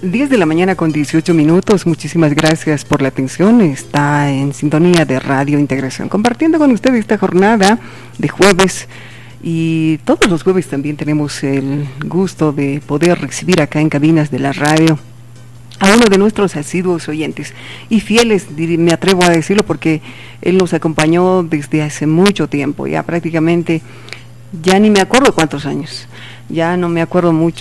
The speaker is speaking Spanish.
10 de la mañana con 18 minutos. Muchísimas gracias por la atención. Está en sintonía de Radio Integración, compartiendo con ustedes esta jornada de jueves. Y todos los jueves también tenemos el gusto de poder recibir acá en cabinas de la radio a uno de nuestros asiduos oyentes y fieles, me atrevo a decirlo, porque él nos acompañó desde hace mucho tiempo, ya prácticamente, ya ni me acuerdo cuántos años, ya no me acuerdo mucho.